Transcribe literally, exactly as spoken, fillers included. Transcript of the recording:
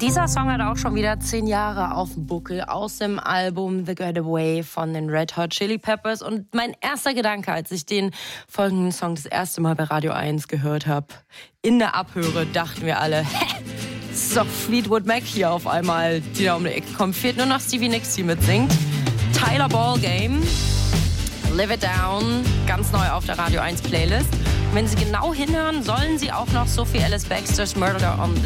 Dieser Song hat auch schon wieder zehn Jahre auf dem Buckel aus dem Album The Getaway von den Red Hot Chili Peppers. Und mein erster Gedanke, als ich den folgenden Song das erste Mal bei Radio eins gehört habe, in der Abhöre, dachten wir alle, hä, das ist doch Fleetwood Mac hier auf einmal, die da um die Ecke kommt. Fehlt nur noch Stevie Nicks, die mitsingt. Tyler Ballgame, Live It Down, ganz neu auf der Radio eins Playlist. Und wenn Sie genau hinhören, sollen Sie auch noch Sophie Ellis-Bextor's Murder on